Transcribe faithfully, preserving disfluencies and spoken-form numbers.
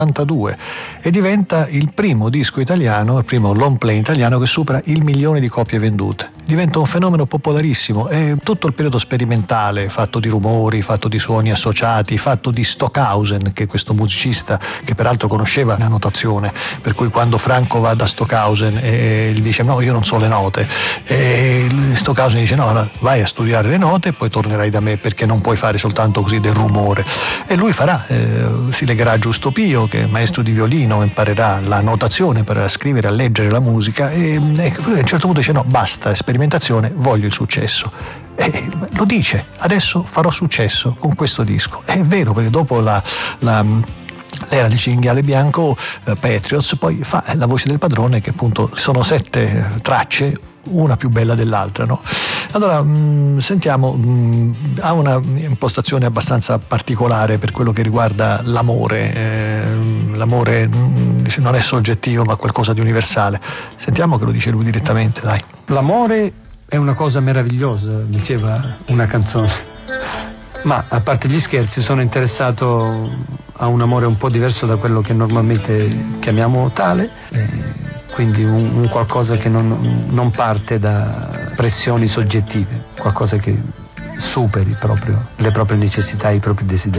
ottantadue e diventa il primo disco italiano, il primo long play italiano che supera il milione di copie vendute. Diventa un fenomeno popolarissimo e tutto il periodo sperimentale, fatto di rumori, fatto di suoni associati, fatto di Stockhausen, che è questo musicista che peraltro conosceva la notazione, per cui quando Franco va da Stockhausen e gli dice no, io non so le note, e Stockhausen dice no, vai a studiare le note e poi tornerai da me, perché non puoi fare soltanto così del rumore. E lui farà, eh, si legherà a Giusto Pio, che è maestro di violino, imparerà la notazione, imparerà a scrivere, a leggere la musica, e, e a un certo punto dice no, basta sperimentazione, voglio il successo. E lo dice, adesso farò successo con questo disco. È vero, perché dopo la, la l'era del cinghiale bianco, eh, Patriots, poi fa La voce del padrone, che appunto sono sette tracce, una più bella dell'altra, no? Allora mh, sentiamo, mh, ha una impostazione abbastanza particolare per quello che riguarda l'amore. Eh, l'amore mh, non è soggettivo ma qualcosa di universale. Sentiamo che lo dice lui direttamente, dai. L'amore è una cosa meravigliosa, diceva una canzone, ma a parte gli scherzi sono interessato a un amore un po' diverso da quello che normalmente chiamiamo tale, eh, quindi un, un qualcosa che non, non parte da pressioni soggettive, qualcosa che superi proprio le proprie necessità e i propri desideri.